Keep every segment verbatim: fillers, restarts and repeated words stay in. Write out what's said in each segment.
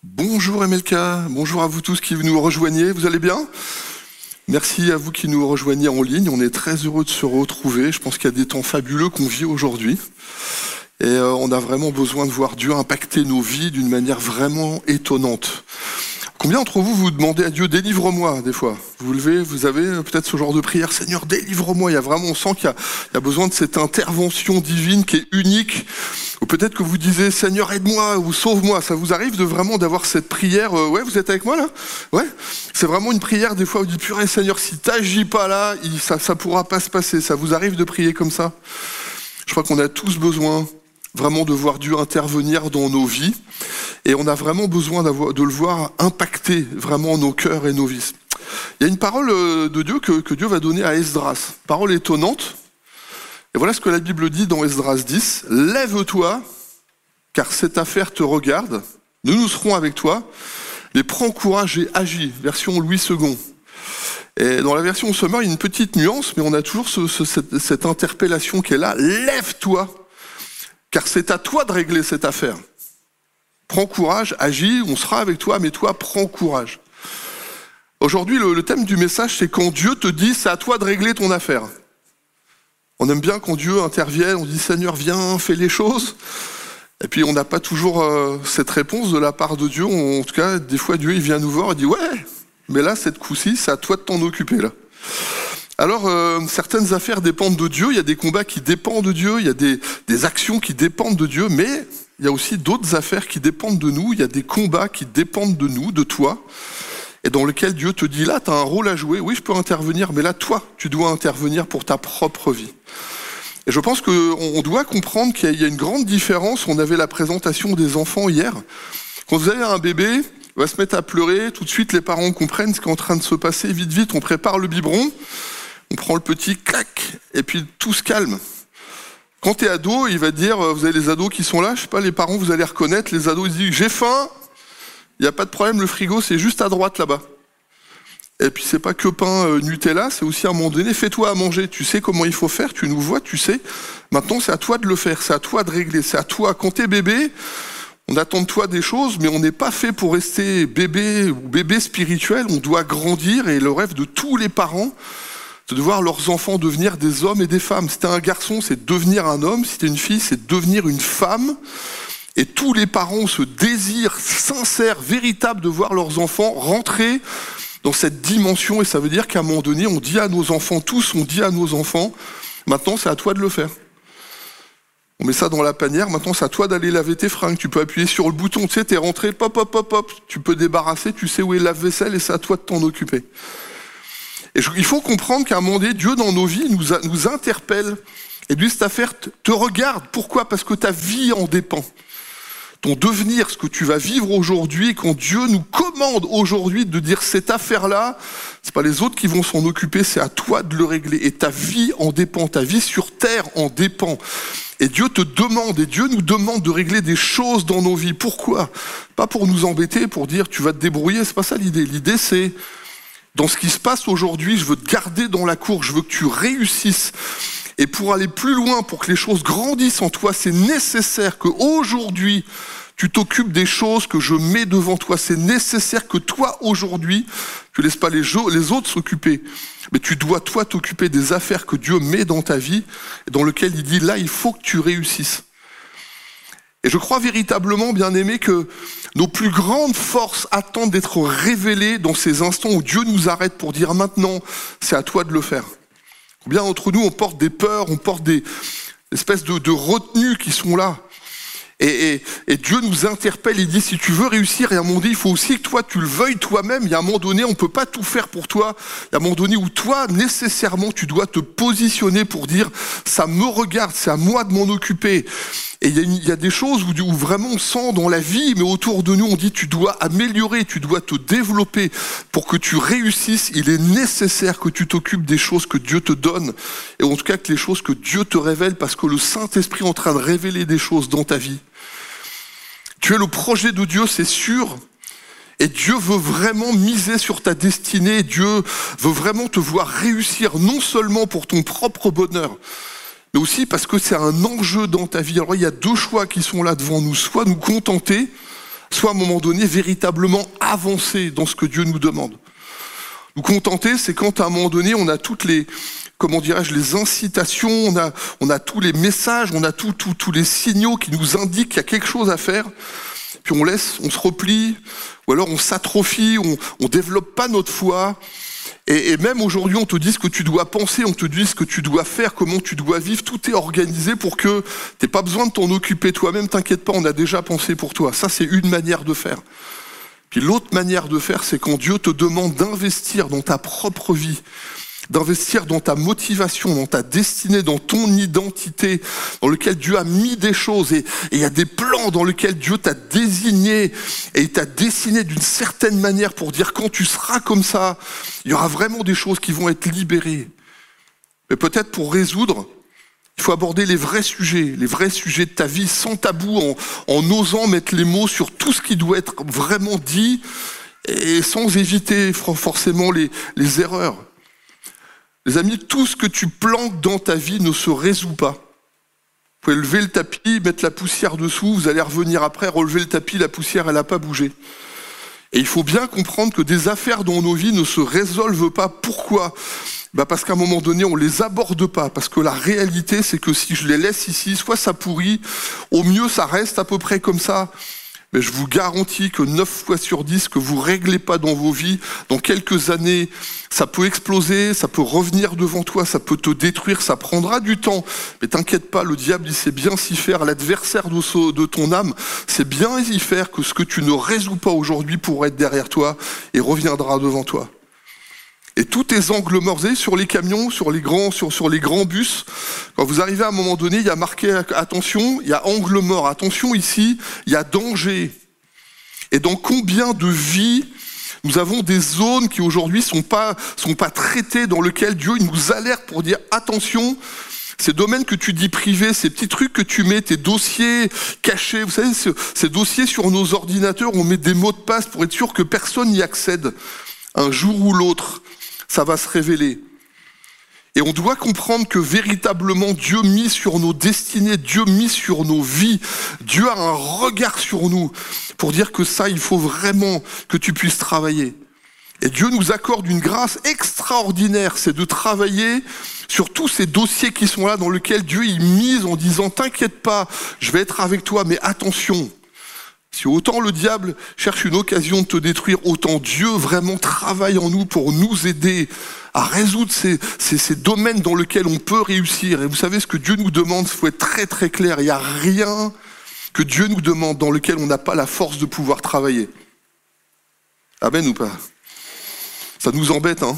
Bonjour M L K, bonjour à vous tous qui nous rejoignez, vous allez bien ? Merci à vous qui nous rejoignez en ligne, on est très heureux de se retrouver, je pense qu'il y a des temps fabuleux qu'on vit aujourd'hui. Et euh, on a vraiment besoin de voir Dieu impacter nos vies d'une manière vraiment étonnante. Combien d'entre vous vous demandez à Dieu, délivre-moi, des fois ? Vous vous levez, vous avez peut-être ce genre de prière, Seigneur, délivre-moi. Il y a vraiment, on sent qu'il y a, il y a besoin de cette intervention divine qui est unique. Ou peut-être que vous disiez, Seigneur, aide-moi ou sauve-moi. Ça vous arrive de vraiment d'avoir cette prière, euh, ouais, vous êtes avec moi là ? Ouais. C'est vraiment une prière, des fois, vous dites, purée, Seigneur, si t'agis pas là, il, ça, ça pourra pas se passer. Ça vous arrive de prier comme ça ? Je crois qu'on a tous besoin vraiment de voir Dieu intervenir dans nos vies. Et on a vraiment besoin de le voir impacter vraiment nos cœurs et nos vies. Il y a une parole de Dieu que, que Dieu va donner à Esdras. Parole étonnante. Et voilà ce que la Bible dit dans Esdras dix. « Lève-toi, car cette affaire te regarde. Nous nous serons avec toi. Mais prends courage et agis. » Version Louis second. Et dans la version Sommer, il y a une petite nuance, mais on a toujours ce, ce, cette, cette interpellation qui est là. « Lève-toi, car c'est à toi de régler cette affaire. » Prends courage, agis, on sera avec toi, mais toi, prends courage. Aujourd'hui, le, le thème du message, c'est quand Dieu te dit, c'est à toi de régler ton affaire. On aime bien quand Dieu intervienne, on dit, Seigneur, viens, fais les choses. Et puis, on n'a pas toujours euh, cette réponse de la part de Dieu. On, en tout cas, des fois, Dieu, il vient nous voir et dit, ouais, mais là, cette coup-ci, c'est à toi de t'en occuper, là. Alors, euh, certaines affaires dépendent de Dieu, il y a des combats qui dépendent de Dieu, il y a des, des actions qui dépendent de Dieu, mais il y a aussi d'autres affaires qui dépendent de nous, il y a des combats qui dépendent de nous, de toi, et dans lesquels Dieu te dit, là, tu as un rôle à jouer, oui, je peux intervenir, mais là, toi, tu dois intervenir pour ta propre vie. Et je pense qu'on doit comprendre qu'il y a une grande différence, on avait la présentation des enfants hier, quand vous avez un bébé, il va se mettre à pleurer, tout de suite les parents comprennent ce qui est en train de se passer, vite, vite, on prépare le biberon, on prend le petit, clac, et puis tout se calme. Quand t'es ado, il va te dire, vous avez les ados qui sont là, je sais pas, les parents, vous allez reconnaître, les ados, ils disent, j'ai faim, il n'y a pas de problème, le frigo, c'est juste à droite là-bas. Et puis c'est pas que pain euh, Nutella, c'est aussi à un moment donné, fais-toi à manger, tu sais comment il faut faire, tu nous vois, tu sais. Maintenant, c'est à toi de le faire, c'est à toi de régler, c'est à toi. Quand t'es bébé, on attend de toi des choses, mais on n'est pas fait pour rester bébé ou bébé spirituel, on doit grandir, et le rêve de tous les parents, c'est de voir leurs enfants devenir des hommes et des femmes. Si t'es un garçon, c'est devenir un homme. Si t'es une fille, c'est devenir une femme. Et tous les parents ont ce désir sincère, véritable de voir leurs enfants rentrer dans cette dimension. Et ça veut dire qu'à un moment donné, on dit à nos enfants, tous, on dit à nos enfants, maintenant c'est à toi de le faire. On met ça dans la panière, maintenant c'est à toi d'aller laver tes fringues. Tu peux appuyer sur le bouton, tu sais, t'es rentré, pop, pop, pop, pop. Tu peux débarrasser, tu sais où est le lave-vaisselle et c'est à toi de t'en occuper. Et je, il faut comprendre qu'à un moment donné, Dieu dans nos vies nous, a, nous interpelle. Et lui, cette affaire te, te regarde. Pourquoi ? Parce que ta vie en dépend. Ton devenir, ce que tu vas vivre aujourd'hui, quand Dieu nous commande aujourd'hui de dire cette affaire-là, c'est pas les autres qui vont s'en occuper, c'est à toi de le régler. Et ta vie en dépend, ta vie sur terre en dépend. Et Dieu te demande, et Dieu nous demande de régler des choses dans nos vies. Pourquoi ? Pas pour nous embêter, pour dire tu vas te débrouiller, c'est pas ça l'idée. L'idée c'est, dans ce qui se passe aujourd'hui, je veux te garder dans la cour, je veux que tu réussisses. Et pour aller plus loin, pour que les choses grandissent en toi, c'est nécessaire qu'aujourd'hui, tu t'occupes des choses que je mets devant toi. C'est nécessaire que toi, aujourd'hui, tu laisses pas les, les autres s'occuper. Mais tu dois, toi, t'occuper des affaires que Dieu met dans ta vie, dans lesquelles il dit, là, il faut que tu réussisses. Et je crois véritablement, bien aimé, que nos plus grandes forces attendent d'être révélées dans ces instants où Dieu nous arrête pour dire maintenant, c'est à toi de le faire. Combien d'entre nous, on porte des peurs, on porte des espèces de, de retenues qui sont là. Et, et, et Dieu nous interpelle, il dit, si tu veux réussir, et à un moment donné, il faut aussi que toi, tu le veuilles toi-même. Il y a un moment donné, on ne peut pas tout faire pour toi. Il y a un moment donné où toi, nécessairement, tu dois te positionner pour dire, ça me regarde, c'est à moi de m'en occuper. Et il y a, une, il y a des choses où, où vraiment on sent dans la vie, mais autour de nous, on dit, tu dois améliorer, tu dois te développer. Pour que tu réussisses, il est nécessaire que tu t'occupes des choses que Dieu te donne. Et en tout cas, que les choses que Dieu te révèle, parce que le Saint-Esprit est en train de révéler des choses dans ta vie. Tu es le projet de Dieu, c'est sûr. Et Dieu veut vraiment miser sur ta destinée. Dieu veut vraiment te voir réussir, non seulement pour ton propre bonheur, mais aussi parce que c'est un enjeu dans ta vie. Alors il y a deux choix qui sont là devant nous. Soit nous contenter soit à un moment donné véritablement avancer dans ce que Dieu nous demande. Nous contenter, c'est quand à un moment donné, on a toutes les, comment dirais-je, les incitations, on a, on a tous les messages, on a tout, tout, tous les signaux qui nous indiquent qu'il y a quelque chose à faire, puis on laisse, on se replie, ou alors on s'atrophie, on, on développe pas notre foi. Et, et même aujourd'hui, on te dit ce que tu dois penser, on te dit ce que tu dois faire, comment tu dois vivre. Tout est organisé pour que t'aies pas besoin de t'en occuper toi-même. T'inquiète pas, on a déjà pensé pour toi. Ça, c'est une manière de faire. Puis l'autre manière de faire, c'est quand Dieu te demande d'investir dans ta propre vie, d'investir dans ta motivation, dans ta destinée, dans ton identité, dans lequel Dieu a mis des choses. Et il y a des plans dans lesquels Dieu t'a désigné et il t'a dessiné d'une certaine manière pour dire quand tu seras comme ça, il y aura vraiment des choses qui vont être libérées. Mais peut-être pour résoudre, il faut aborder les vrais sujets, les vrais sujets de ta vie sans tabou, en, en osant mettre les mots sur tout ce qui doit être vraiment dit et sans éviter forcément les, les erreurs. Les amis, tout ce que tu plantes dans ta vie ne se résout pas. Vous pouvez lever le tapis, mettre la poussière dessous, vous allez revenir après, relever le tapis, la poussière, elle n'a pas bougé. Et il faut bien comprendre que des affaires dans nos vies ne se résolvent pas. Pourquoi ? Bah parce qu'à un moment donné, on les aborde pas. Parce que la réalité, c'est que si je les laisse ici, soit ça pourrit, au mieux ça reste à peu près comme ça. Mais je vous garantis que neuf fois sur dix que vous réglez pas dans vos vies, dans quelques années, ça peut exploser, ça peut revenir devant toi, ça peut te détruire, ça prendra du temps. Mais t'inquiète pas, le diable, il sait bien s'y faire. L'adversaire de, de ton âme, c'est bien y faire que ce que tu ne résous pas aujourd'hui pourra être derrière toi et reviendra devant toi. Et tous tes angles morts, vous savez, sur les camions, sur les grands, sur, sur les grands bus, quand vous arrivez à un moment donné, il y a marqué attention, il y a angle mort, attention ici, il y a danger. Et dans combien de vies nous avons des zones qui aujourd'hui sont pas, sont pas traitées, dans lesquelles Dieu nous alerte pour dire attention, ces domaines que tu dis privés, ces petits trucs que tu mets, tes dossiers cachés, vous savez, ces dossiers sur nos ordinateurs, on met des mots de passe pour être sûr que personne n'y accède. Un jour ou l'autre, ça va se révéler. Et on doit comprendre que véritablement Dieu mise sur nos destinées, Dieu mise sur nos vies, Dieu a un regard sur nous pour dire que ça, il faut vraiment que tu puisses travailler. Et Dieu nous accorde une grâce extraordinaire, c'est de travailler sur tous ces dossiers qui sont là, dans lesquels Dieu y mise en disant « T'inquiète pas, je vais être avec toi, mais attention ». Si autant le diable cherche une occasion de te détruire, autant Dieu vraiment travaille en nous pour nous aider à résoudre ces, ces, ces domaines dans lesquels on peut réussir. Et vous savez ce que Dieu nous demande, il faut être très très clair, il n'y a rien que Dieu nous demande dans lequel on n'a pas la force de pouvoir travailler. Amen ou pas ? Ça nous embête, hein ?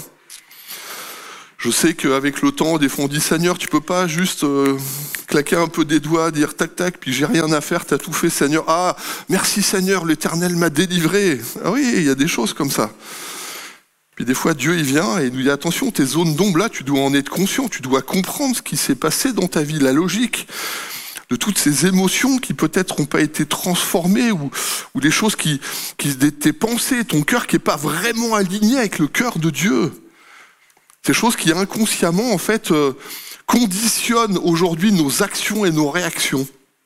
Je sais qu'avec le temps, des fois on dit « Seigneur, tu peux pas juste euh, claquer un peu des doigts, dire tac tac, puis j'ai rien à faire, t'as tout fait Seigneur. Ah, merci Seigneur, l'Éternel m'a délivré. » Ah oui, il y a des choses comme ça. Puis des fois Dieu il vient et il nous dit « Attention, tes zones d'ombre là, tu dois en être conscient, tu dois comprendre ce qui s'est passé dans ta vie, la logique de toutes ces émotions qui peut-être n'ont pas été transformées ou, ou des choses qui, qui tes pensées, ton cœur qui n'est pas vraiment aligné avec le cœur de Dieu. » Ces choses qui inconsciemment, en fait, euh, conditionnent aujourd'hui nos actions et nos réactions.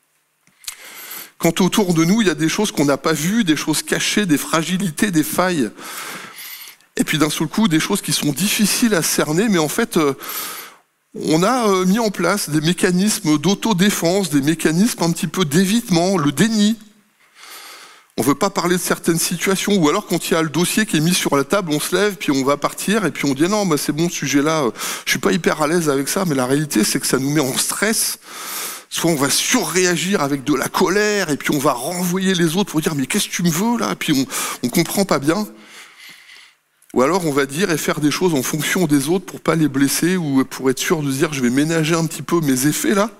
Quand autour de nous, il y a des choses qu'on n'a pas vues, des choses cachées, des fragilités, des failles. Et puis d'un seul coup, des choses qui sont difficiles à cerner, mais en fait, euh, on a euh, mis en place des mécanismes d'autodéfense, des mécanismes un petit peu d'évitement, le déni. On ne veut pas parler de certaines situations, ou alors quand il y a le dossier qui est mis sur la table, on se lève, puis on va partir, et puis on dit non, bah c'est bon, ce sujet-là, euh, je suis pas hyper à l'aise avec ça, mais la réalité, c'est que ça nous met en stress. Soit on va surréagir avec de la colère, et puis on va renvoyer les autres pour dire mais qu'est-ce que tu me veux là ? Et puis on, on comprend pas bien. Ou alors on va dire et faire des choses en fonction des autres pour pas les blesser, ou pour être sûr de se dire je vais ménager un petit peu mes effets là.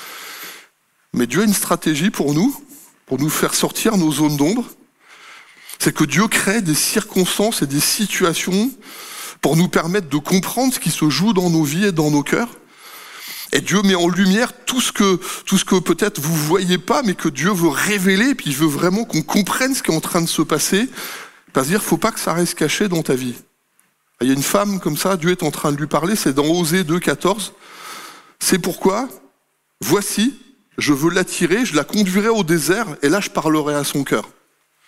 Mais Dieu a une stratégie pour nous, pour nous faire sortir nos zones d'ombre, c'est que Dieu crée des circonstances et des situations pour nous permettre de comprendre ce qui se joue dans nos vies et dans nos cœurs. Et Dieu met en lumière tout ce que, tout ce que peut-être vous voyez pas, mais que Dieu veut révéler, et puis il veut vraiment qu'on comprenne ce qui est en train de se passer, parce dire, faut pas que ça reste caché dans ta vie. Il y a une femme comme ça, Dieu est en train de lui parler, c'est dans Osée deux, quatorze. C'est pourquoi, voici, je veux l'attirer, je la conduirai au désert, et là je parlerai à son cœur.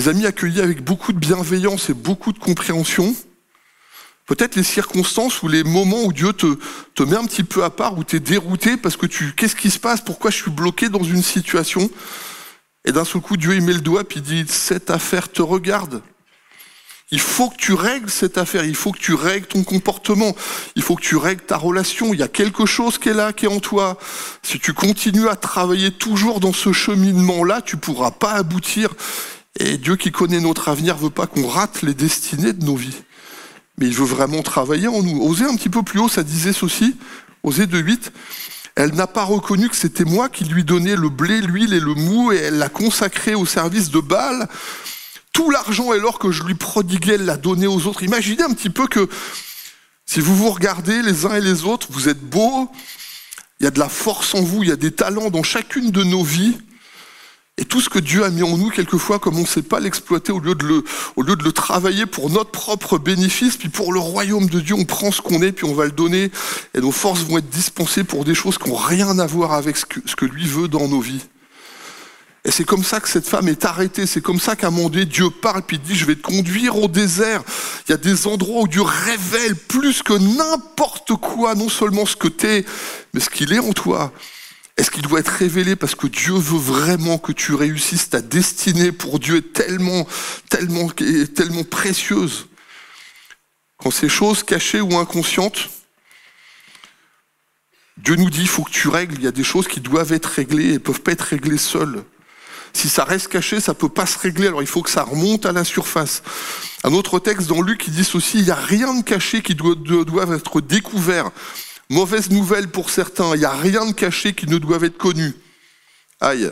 les amis accueillis avec beaucoup de bienveillance et beaucoup de compréhension. Peut-être les circonstances ou les moments où Dieu te, te met un petit peu à part, où tu es dérouté parce que tu, qu'est-ce qui se passe? Pourquoi je suis bloqué dans une situation? Et d'un seul coup, Dieu il met le doigt puis il dit, cette affaire te regarde. Il faut que tu règles cette affaire, il faut que tu règles ton comportement, il faut que tu règles ta relation. Il y a quelque chose qui est là, qui est en toi. Si tu continues à travailler toujours dans ce cheminement-là, tu pourras pas aboutir. Et Dieu qui connaît notre avenir veut pas qu'on rate les destinées de nos vies. Mais il veut vraiment travailler en nous. Osée un petit peu plus haut, ça disait ceci, Osée deux huit, elle n'a pas reconnu que c'était moi qui lui donnais le blé, l'huile et le mou, et elle l'a consacré au service de Baal. Tout l'argent et l'or que je lui prodiguais, elle l'a donné aux autres. Imaginez un petit peu que si vous vous regardez les uns et les autres, vous êtes beaux, il y a de la force en vous, il y a des talents dans chacune de nos vies. Et tout ce que Dieu a mis en nous, quelquefois, comme on ne sait pas l'exploiter, au lieu de le, au lieu de le travailler pour notre propre bénéfice, puis pour le royaume de Dieu, on prend ce qu'on est, puis on va le donner, et nos forces vont être dispensées pour des choses qui n'ont rien à voir avec ce que, ce que lui veut dans nos vies. Et c'est comme ça que cette femme est arrêtée, c'est comme ça qu'à un moment donné, Dieu parle, puis il dit, je vais te conduire au désert. Il y a des endroits où Dieu révèle plus que n'importe quoi, non seulement ce que t'es, mais ce qu'il est en toi. Est-ce qu'il doit être révélé parce que Dieu veut vraiment que tu réussisses? Ta destinée pour Dieu est tellement, tellement, tellement précieuse. Quand ces choses cachées ou inconscientes, Dieu nous dit, il faut que tu règles. Il y a des choses qui doivent être réglées et ne peuvent pas être réglées seules. Si ça reste caché, ça ne peut pas se régler, alors il faut que ça remonte à la surface. Un autre texte dans Luc qui dit ceci, il n'y a rien de caché qui doit, doit être découvert. Mauvaise nouvelle pour certains, il n'y a rien de caché qui ne doit être connu. Aïe.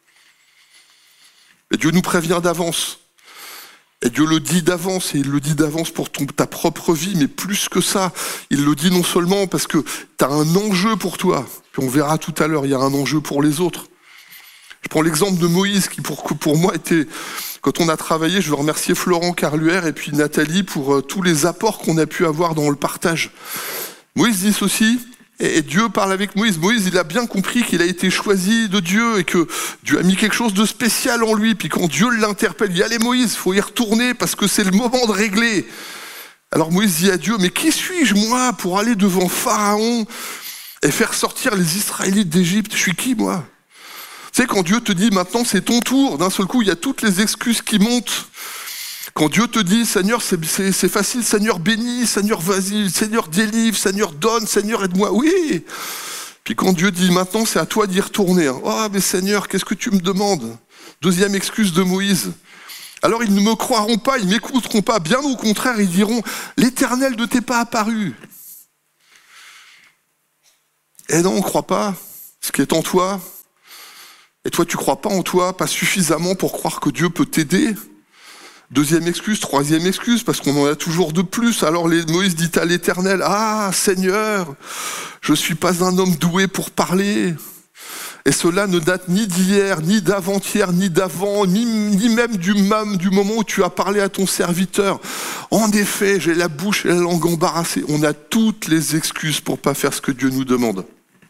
Et Dieu nous prévient d'avance. Et Dieu le dit d'avance, et il le dit d'avance pour ton, ta propre vie, mais plus que ça, il le dit non seulement parce que tu as un enjeu pour toi, puis on verra tout à l'heure, il y a un enjeu pour les autres. Je prends l'exemple de Moïse, qui pour, pour moi était, quand on a travaillé, je veux remercier Florent Carluère et puis Nathalie pour euh, tous les apports qu'on a pu avoir dans le partage. Moïse dit ceci, et Dieu parle avec Moïse. Moïse, il a bien compris qu'il a été choisi de Dieu et que Dieu a mis quelque chose de spécial en lui. Puis quand Dieu l'interpelle, il dit « Allez Moïse, il faut y retourner parce que c'est le moment de régler. » Alors Moïse dit à Dieu « Mais qui suis-je moi pour aller devant Pharaon et faire sortir les Israélites d'Égypte? Je suis qui moi ?» Tu sais, quand Dieu te dit « Maintenant c'est ton tour », d'un seul coup, il y a toutes les excuses qui montent. Quand Dieu te dit, Seigneur, c'est, c'est, c'est facile, Seigneur, bénis, Seigneur, vas-y, Seigneur, délivre, Seigneur, donne, Seigneur, aide-moi, oui. Puis quand Dieu dit, maintenant, c'est à toi d'y retourner. Hein. Oh, mais Seigneur, qu'est-ce que tu me demandes? Deuxième excuse de Moïse. Alors ils ne me croiront pas, ils ne m'écouteront pas. Bien au contraire, ils diront, l'Éternel ne t'est pas apparu. Et non, on ne croit pas ce qui est en toi. Et toi, tu ne crois pas en toi, pas suffisamment pour croire que Dieu peut t'aider. Deuxième excuse, troisième excuse, parce qu'on en a toujours de plus. Alors les, Moïse dit à l'Éternel, « Ah, Seigneur, je ne suis pas un homme doué pour parler. » Et cela ne date ni d'hier, ni d'avant-hier, ni d'avant, ni, ni même du, même du moment où tu as parlé à ton serviteur. En effet, j'ai la bouche et la langue embarrassée. On a toutes les excuses pour ne pas faire ce que Dieu nous demande.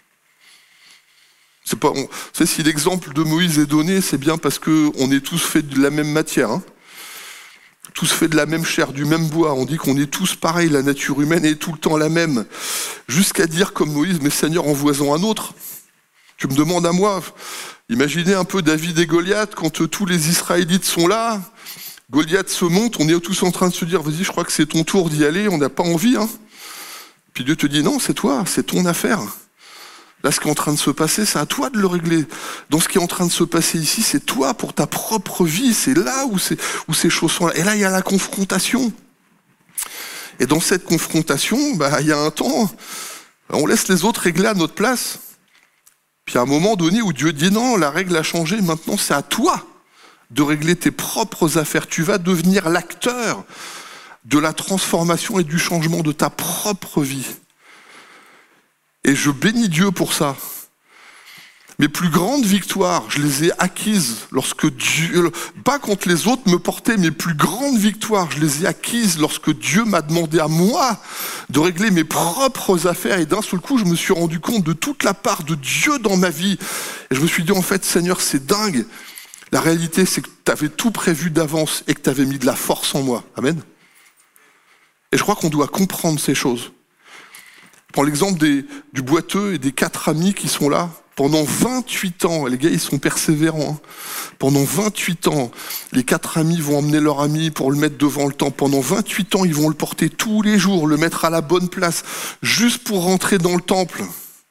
C'est pas, on, c'est, si l'exemple de Moïse est donné, c'est bien parce qu'on est tous faits de la même matière, hein. Tous faits de la même chair, du même bois. On dit qu'on est tous pareils, la nature humaine est tout le temps la même. Jusqu'à dire comme Moïse, mais Seigneur, envoie-en un autre. Tu me demandes à moi. Imaginez un peu David et Goliath, quand tous les Israélites sont là, Goliath se monte, on est tous en train de se dire, vas-y, je crois que c'est ton tour d'y aller, on n'a pas envie. Hein. Puis Dieu te dit, non, c'est toi, c'est ton affaire. Là, ce qui est en train de se passer, c'est à toi de le régler. Dans ce qui est en train de se passer ici, c'est toi pour ta propre vie. C'est là où, c'est, où ces choses sont là. Et là, il y a la confrontation. Et dans cette confrontation, bah, il y a un temps, on laisse les autres régler à notre place. Puis à un moment donné où Dieu dit non, la règle a changé, maintenant c'est à toi de régler tes propres affaires. Tu vas devenir l'acteur de la transformation et du changement de ta propre vie. Et je bénis Dieu pour ça. Mes plus grandes victoires, je les ai acquises lorsque Dieu, pas quand les autres me portaient, mes plus grandes victoires, je les ai acquises lorsque Dieu m'a demandé à moi de régler mes propres affaires. Et d'un seul coup, je me suis rendu compte de toute la part de Dieu dans ma vie. Et je me suis dit, en fait, Seigneur, c'est dingue. La réalité, c'est que tu avais tout prévu d'avance et que tu avais mis de la force en moi. Amen. Et je crois qu'on doit comprendre ces choses. Je prends l'exemple des, du boiteux et des quatre amis qui sont là. Pendant vingt-huit ans, les gars, ils sont persévérants. Hein. Pendant vingt-huit ans, les quatre amis vont emmener leur ami pour le mettre devant le temple. Pendant vingt-huit ans, ils vont le porter tous les jours, le mettre à la bonne place, juste pour rentrer dans le temple.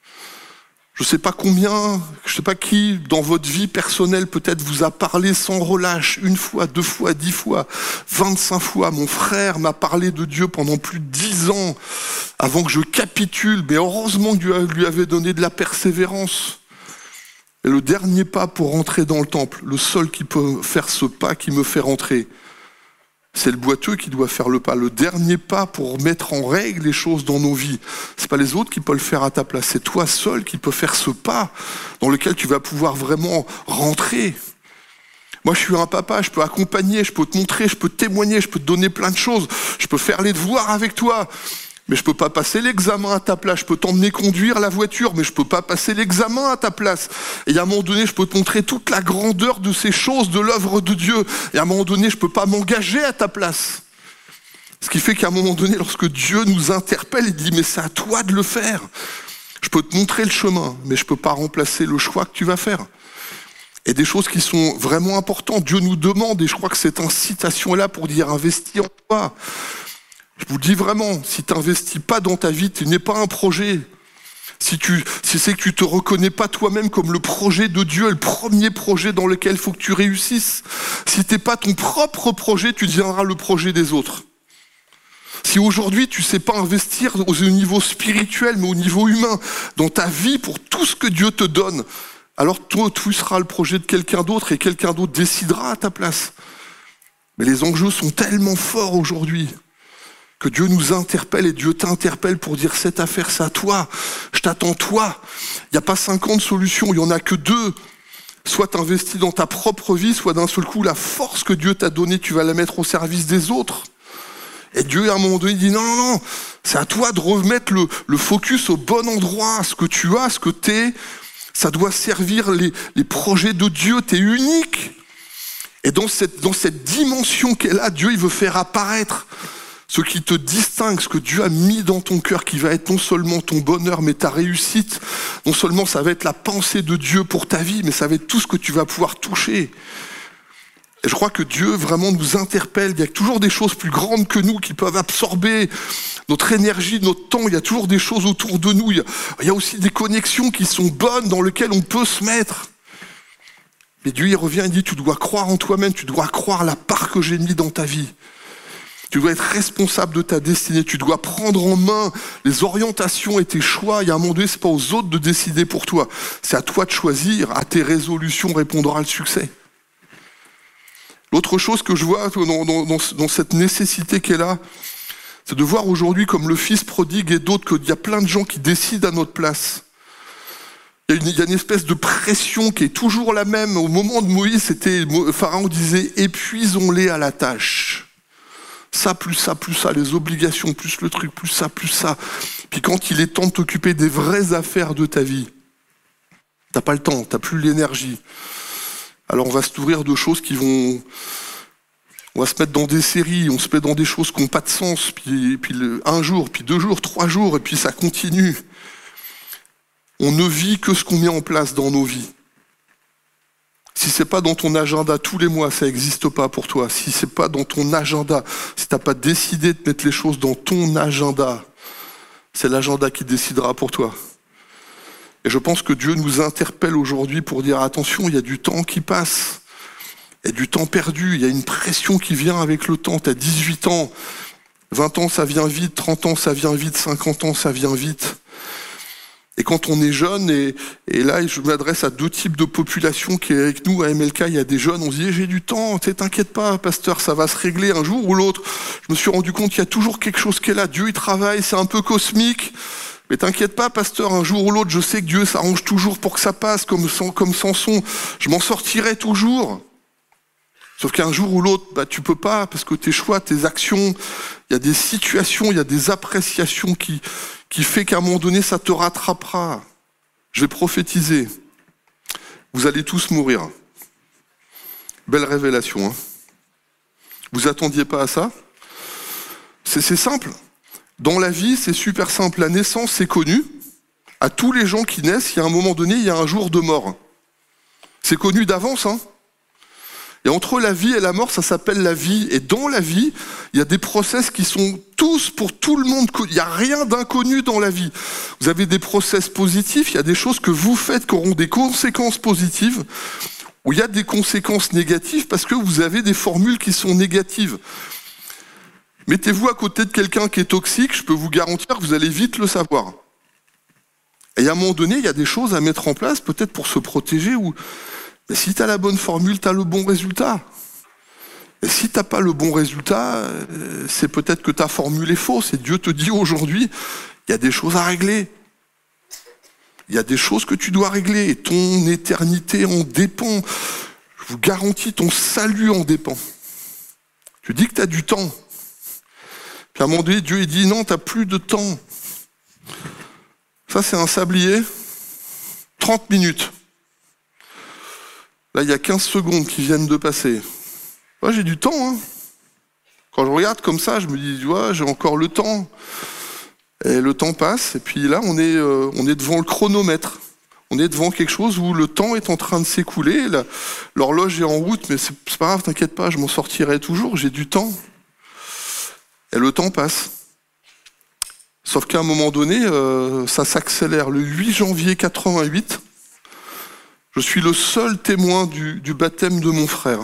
Je ne sais pas combien, je ne sais pas qui, dans votre vie personnelle, peut-être vous a parlé sans relâche, une fois, deux fois, dix fois, vingt-cinq fois. Mon frère m'a parlé de Dieu pendant plus de dix ans, avant que je capitule. Mais heureusement que Dieu lui avait donné de la persévérance. Et le dernier pas pour rentrer dans le temple, le seul qui peut faire ce pas qui me fait rentrer, c'est le boiteux qui doit faire le pas. Le dernier pas pour mettre en règle les choses dans nos vies. C'est pas les autres qui peuvent le faire à ta place. C'est toi seul qui peux faire ce pas dans lequel tu vas pouvoir vraiment rentrer. Moi, je suis un papa, je peux accompagner, je peux te montrer, je peux te témoigner, je peux te donner plein de choses. Je peux faire les devoirs avec toi. Mais je peux pas passer l'examen à ta place. Je peux t'emmener conduire la voiture, mais je peux pas passer l'examen à ta place. Et à un moment donné, je peux te montrer toute la grandeur de ces choses, de l'œuvre de Dieu. Et à un moment donné, je peux pas m'engager à ta place. Ce qui fait qu'à un moment donné, lorsque Dieu nous interpelle, il dit, mais c'est à toi de le faire. Je peux te montrer le chemin, mais je peux pas remplacer le choix que tu vas faire. Et des choses qui sont vraiment importantes. Dieu nous demande, et je crois que cette incitation est là pour dire, investis en toi. Je vous le dis vraiment, si tu n'investis pas dans ta vie, tu n'es pas un projet. Si, tu, si c'est que tu ne te reconnais pas toi-même comme le projet de Dieu, le premier projet dans lequel il faut que tu réussisses. Si tu n'es pas ton propre projet, tu deviendras le projet des autres. Si aujourd'hui tu ne sais pas investir au niveau spirituel, mais au niveau humain, dans ta vie pour tout ce que Dieu te donne, alors toi, tu seras le projet de quelqu'un d'autre et quelqu'un d'autre décidera à ta place. Mais les enjeux sont tellement forts aujourd'hui que Dieu nous interpelle et Dieu t'interpelle pour dire cette affaire, c'est à toi, je t'attends toi. Il n'y a pas cinquante solutions, il n'y en a que deux. Soit t'investis dans ta propre vie, soit d'un seul coup, la force que Dieu t'a donnée, tu vas la mettre au service des autres. Et Dieu, à un moment donné, dit non, non, non, c'est à toi de remettre le, le focus au bon endroit, ce que tu as, ce que t'es, ça doit servir les, les projets de Dieu, t'es unique. Et dans cette, dans cette dimension qu'est là, Dieu, il veut faire apparaître ce qui te distingue, ce que Dieu a mis dans ton cœur, qui va être non seulement ton bonheur, mais ta réussite. Non seulement ça va être la pensée de Dieu pour ta vie, mais ça va être tout ce que tu vas pouvoir toucher. Et je crois que Dieu vraiment nous interpelle. Il y a toujours des choses plus grandes que nous qui peuvent absorber notre énergie, notre temps. Il y a toujours des choses autour de nous. Il y a, il y a aussi des connexions qui sont bonnes dans lesquelles on peut se mettre. Mais Dieu, il revient et dit, tu dois croire en toi-même, tu dois croire la part que j'ai mis dans ta vie. Tu dois être responsable de ta destinée. Tu dois prendre en main les orientations et tes choix. Il y a un moment donné, c'est pas aux autres de décider pour toi. C'est à toi de choisir. À tes résolutions répondra le succès. L'autre chose que je vois dans, dans, dans, dans cette nécessité qui est là, c'est de voir aujourd'hui comme le fils prodigue et d'autres qu'il y a plein de gens qui décident à notre place. Il y a une, il y a une espèce de pression qui est toujours la même. Au moment de Moïse, c'était, Pharaon disait « épuisons-les à la tâche ». Ça, plus ça, plus ça, les obligations, plus le truc, plus ça, plus ça. Puis quand il est temps de t'occuper des vraies affaires de ta vie, t'as pas le temps, t'as plus l'énergie. Alors on va se nourrir de choses qui vont... On va se mettre dans des séries, on se met dans des choses qui n'ont pas de sens, puis, puis le, un jour, puis deux jours, trois jours, et puis ça continue. On ne vit que ce qu'on met en place dans nos vies. Si c'est pas dans ton agenda tous les mois, ça n'existe pas pour toi. Si c'est pas dans ton agenda, si t'as pas décidé de mettre les choses dans ton agenda, c'est l'agenda qui décidera pour toi. Et je pense que Dieu nous interpelle aujourd'hui pour dire attention, il y a du temps qui passe. Il y a du temps perdu, il y a une pression qui vient avec le temps. T'as dix-huit ans, vingt ans ça vient vite, trente ans ça vient vite, cinquante ans ça vient vite. Et quand on est jeune, et, et là je m'adresse à deux types de populations qui est avec nous à M L K, il y a des jeunes, on se dit j'ai du temps, t'inquiète pas pasteur, ça va se régler un jour ou l'autre. Je me suis rendu compte qu'il y a toujours quelque chose qui est là, Dieu il travaille, c'est un peu cosmique, mais t'inquiète pas pasteur, un jour ou l'autre, je sais que Dieu s'arrange toujours pour que ça passe, comme, comme Samson, je m'en sortirai toujours. Sauf qu'un jour ou l'autre, bah, tu peux pas, parce que tes choix, tes actions, il y a des situations, il y a des appréciations qui, qui fait qu'à un moment donné, ça te rattrapera. Je vais prophétiser. Vous allez tous mourir. Belle révélation, hein. Vous attendiez pas à ça? C'est, c'est simple. Dans la vie, c'est super simple. La naissance, c'est connu. À tous les gens qui naissent, il y a un moment donné, il y a un jour de mort. C'est connu d'avance, hein. Et entre la vie et la mort, ça s'appelle la vie. Et dans la vie, il y a des process qui sont tous pour tout le monde. Il n'y a rien d'inconnu dans la vie. Vous avez des process positifs, il y a des choses que vous faites qui auront des conséquences positives, ou il y a des conséquences négatives parce que vous avez des formules qui sont négatives. Mettez-vous à côté de quelqu'un qui est toxique, je peux vous garantir que vous allez vite le savoir. Et à un moment donné, il y a des choses à mettre en place, peut-être pour se protéger, ou mais si tu as la bonne formule, tu as le bon résultat. Et si tu n'as pas le bon résultat, c'est peut-être que ta formule est fausse. Et Dieu te dit aujourd'hui, il y a des choses à régler. Il y a des choses que tu dois régler. Et ton éternité en dépend. Je vous garantis, ton salut en dépend. Tu dis que tu as du temps. Puis à un moment donné, Dieu il dit, non, tu n'as plus de temps. Ça, c'est un sablier. trente minutes. Là, il y a quinze secondes qui viennent de passer. Moi, j'ai du temps. Hein. Quand je regarde comme ça, je me dis, ouais, j'ai encore le temps. Et le temps passe. Et puis là, on est, euh, on est devant le chronomètre. On est devant quelque chose où le temps est en train de s'écouler. La, l'horloge est en route, mais c'est, c'est pas grave, t'inquiète pas, je m'en sortirai toujours. J'ai du temps. Et le temps passe. Sauf qu'à un moment donné, euh, ça s'accélère. Le huit janvier quatre-vingt-huit, je suis le seul témoin du, du baptême de mon frère.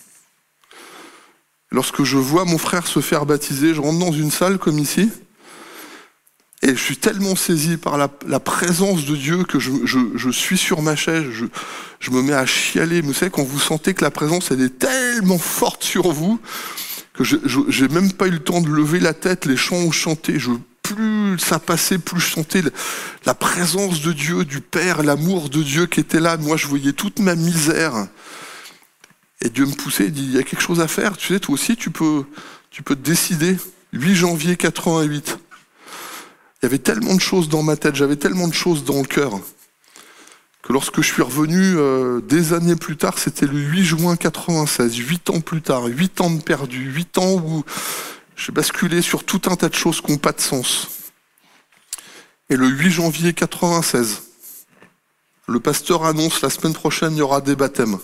Lorsque je vois mon frère se faire baptiser, je rentre dans une salle comme ici, et je suis tellement saisi par la, la présence de Dieu que je, je, je suis sur ma chaise, je, je me mets à chialer. Vous savez, quand vous sentez que la présence elle est tellement forte sur vous, que je n'ai même pas eu le temps de lever la tête, les chants ont chanté, je plus ça passait, plus je sentais la présence de Dieu, du Père, l'amour de Dieu qui était là. Moi, je voyais toute ma misère. Et Dieu me poussait, il dit, il y a quelque chose à faire. Tu sais, toi aussi, tu peux, tu peux te décider. huit janvier quatre-vingt-huit. Il y avait tellement de choses dans ma tête, j'avais tellement de choses dans le cœur, que lorsque je suis revenu euh, des années plus tard, c'était le huit juin quatre-vingt-seize, huit ans plus tard, huit ans de perdu, huit ans où j'ai basculé sur tout un tas de choses qui n'ont pas de sens. Et le huit janvier quatre-vingt-seize, le pasteur annonce la semaine prochaine, il y aura des baptêmes.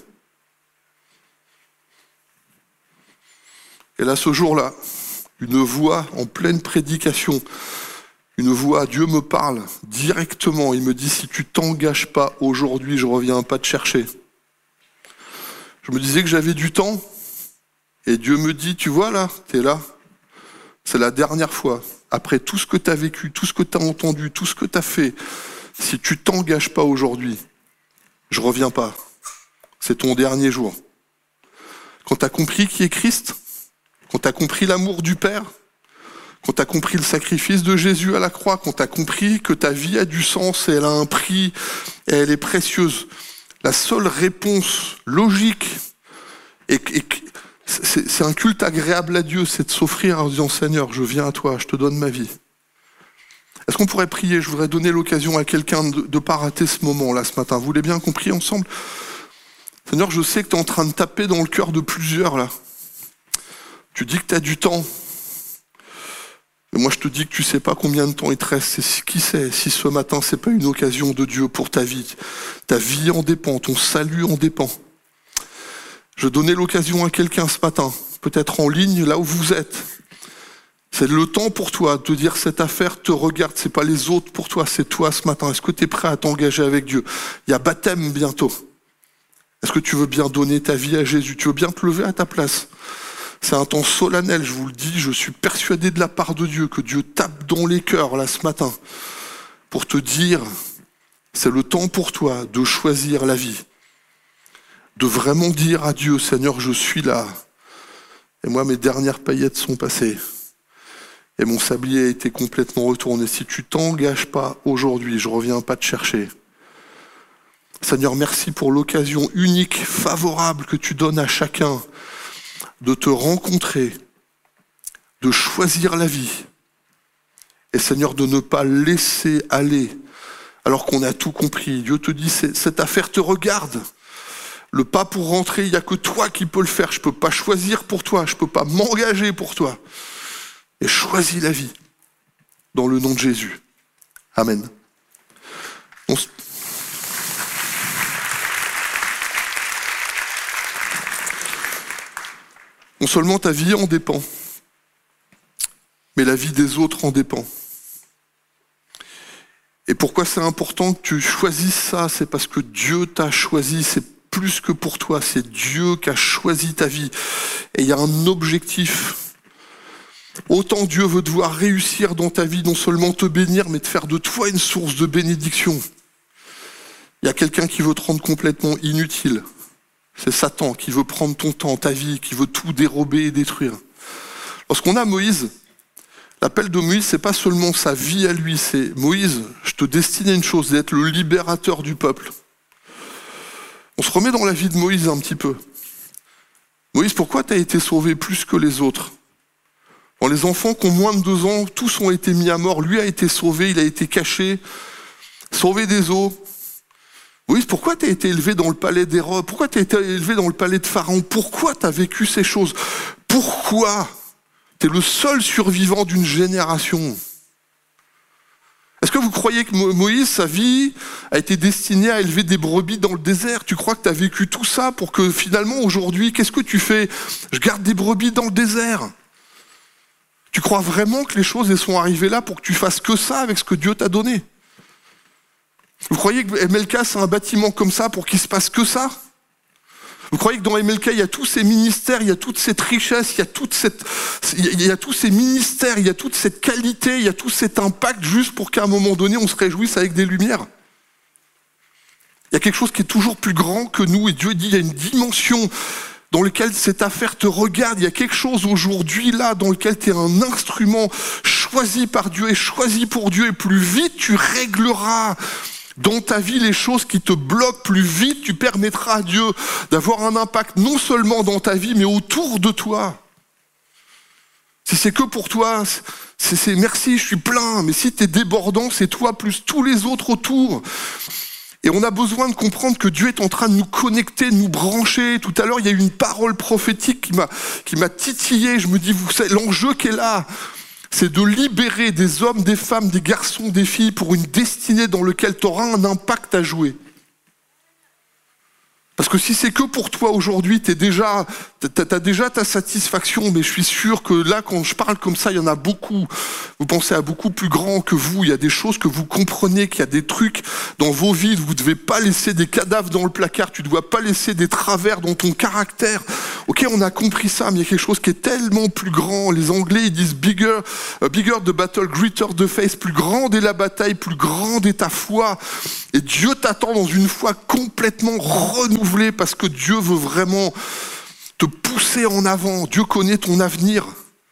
Et là, ce jour-là, une voix en pleine prédication, une voix, Dieu me parle directement. Il me dit, si tu t'engages pas aujourd'hui, je reviens pas te chercher. Je me disais que j'avais du temps. Et Dieu me dit, tu vois là, t'es là. C'est la dernière fois. Après tout ce que tu as vécu, tout ce que tu as entendu, tout ce que tu as fait, si tu t'engages pas aujourd'hui, je reviens pas. C'est ton dernier jour. Quand tu as compris qui est Christ, quand tu as compris l'amour du Père, quand tu as compris le sacrifice de Jésus à la croix, quand tu as compris que ta vie a du sens et elle a un prix et elle est précieuse, la seule réponse logique est que C'est, c'est un culte agréable à Dieu, c'est de s'offrir en disant « Seigneur, je viens à toi, je te donne ma vie ». Est-ce qu'on pourrait prier? Je voudrais donner l'occasion à quelqu'un de ne pas rater ce moment-là ce matin. Vous l'avez bien compris ensemble? Seigneur, je sais que tu es en train de taper dans le cœur de plusieurs là. Tu dis que tu as du temps. Mais moi je te dis que tu sais pas combien de temps il te reste. Et qui sait si ce matin c'est pas une occasion de Dieu pour ta vie. Ta vie en dépend, ton salut en dépend. Je donnais l'occasion à quelqu'un ce matin, peut-être en ligne, là où vous êtes. C'est le temps pour toi de dire cette affaire te regarde, c'est pas les autres pour toi, c'est toi ce matin. Est-ce que tu es prêt à t'engager avec Dieu? Il y a baptême bientôt. Est-ce que tu veux bien donner ta vie à Jésus? Tu veux bien te lever à ta place? C'est un temps solennel, je vous le dis, je suis persuadé de la part de Dieu que Dieu tape dans les cœurs là ce matin pour te dire, c'est le temps pour toi de choisir la vie. De vraiment dire à Dieu, Seigneur, je suis là. Et moi, mes dernières paillettes sont passées. Et mon sablier a été complètement retourné. Si tu t'engages pas aujourd'hui, je reviens pas te chercher. Seigneur, merci pour l'occasion unique, favorable que tu donnes à chacun de te rencontrer, de choisir la vie. Et Seigneur, de ne pas laisser aller alors qu'on a tout compris. Dieu te dit, cette affaire te regarde. Le pas pour rentrer, il n'y a que toi qui peux le faire. Je ne peux pas choisir pour toi, je ne peux pas m'engager pour toi. Et choisis la vie dans le nom de Jésus. Amen. On s... Non seulement ta vie en dépend, mais la vie des autres en dépend. Et pourquoi c'est important que tu choisisses ça? C'est parce que Dieu t'a choisi, c'est plus que pour toi, c'est Dieu qui a choisi ta vie. Et il y a un objectif. Autant Dieu veut te voir réussir dans ta vie, non seulement te bénir, mais de faire de toi une source de bénédiction. Il y a quelqu'un qui veut te rendre complètement inutile. C'est Satan qui veut prendre ton temps, ta vie, qui veut tout dérober et détruire. Lorsqu'on a Moïse, l'appel de Moïse, c'est pas seulement sa vie à lui, c'est Moïse, je te destine à une chose, d'être le libérateur du peuple. On se remet dans la vie de Moïse un petit peu. Moïse, pourquoi tu as été sauvé plus que les autres? Bon, les enfants qui ont moins de deux ans, tous ont été mis à mort. Lui a été sauvé, il a été caché, sauvé des eaux. Moïse, pourquoi tu as été élevé dans le palais d'Hérode? Pourquoi tu as été élevé dans le palais de Pharaon? Pourquoi tu as vécu ces choses? Pourquoi tu es le seul survivant d'une génération? Est-ce que vous croyez que Moïse, sa vie, a été destinée à élever des brebis dans le désert? Tu crois que tu as vécu tout ça pour que finalement, aujourd'hui, qu'est-ce que tu fais? Je garde des brebis dans le désert. Tu crois vraiment que les choses elles sont arrivées là pour que tu fasses que ça avec ce que Dieu t'a donné? Vous croyez que M L K, c'est un bâtiment comme ça pour qu'il se passe que ça? Vous croyez que dans M L K, il y a tous ces ministères, il y a toute cette richesse, il y a toute cette, il y a tous ces ministères, il y a toute cette qualité, il y a tout cet impact juste pour qu'à un moment donné, on se réjouisse avec des lumières? Il y a quelque chose qui est toujours plus grand que nous, et Dieu dit, il y a une dimension dans laquelle cette affaire te regarde. Il y a quelque chose aujourd'hui là dans lequel tu es un instrument choisi par Dieu et choisi pour Dieu, et plus vite tu régleras dans ta vie les choses qui te bloquent, plus vite tu permettras à Dieu d'avoir un impact non seulement dans ta vie mais autour de toi. Si c'est que pour toi, c'est, c'est merci, je suis plein, mais si tu es débordant, c'est toi plus tous les autres autour. Et on a besoin de comprendre que Dieu est en train de nous connecter, de nous brancher. Tout à l'heure, il y a eu une parole prophétique qui m'a, qui m'a titillé. Je me dis, vous savez, l'enjeu qui est là, c'est de libérer des hommes, des femmes, des garçons, des filles pour une destinée dans laquelle tu auras un impact à jouer. Parce que si c'est que pour toi aujourd'hui, t'es déjà, t'as, t'as déjà ta satisfaction, mais je suis sûr que là, quand je parle comme ça, il y en a beaucoup. Vous pensez à beaucoup plus grand que vous. Il y a des choses que vous comprenez, qu'il y a des trucs dans vos vies. Vous ne devez pas laisser des cadavres dans le placard. Tu ne dois pas laisser des travers dans ton caractère. Ok, on a compris ça, mais il y a quelque chose qui est tellement plus grand. Les Anglais, ils disent bigger, uh, bigger the battle, greater the faith. Plus grande est la bataille, plus grande est ta foi. Et Dieu t'attend dans une foi complètement renouvelée parce que Dieu veut vraiment te pousser en avant. Dieu connaît ton avenir.